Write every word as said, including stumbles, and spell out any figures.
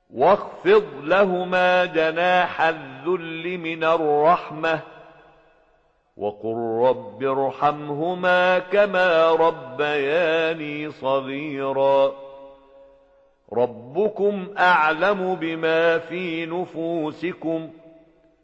واخفض لهما جناح الذل من الرحمة وقل رب ارحمهما كما ربياني صغيرا ربكم أعلم بما في نفوسكم